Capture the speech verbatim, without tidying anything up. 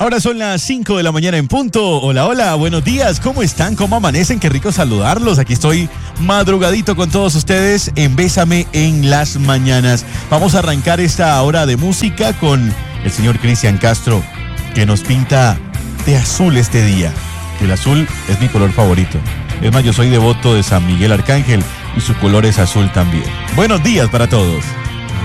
Ahora son las cinco de la mañana en punto. Hola, hola, buenos días. ¿Cómo están? ¿Cómo amanecen? Qué rico saludarlos. Aquí estoy madrugadito con todos ustedes en Bésame en las mañanas. Vamos a arrancar esta hora de música con el señor Cristian Castro, que nos pinta de azul este día. El azul es mi color favorito. Es más, yo soy devoto de San Miguel Arcángel y su color es azul también. Buenos días para todos.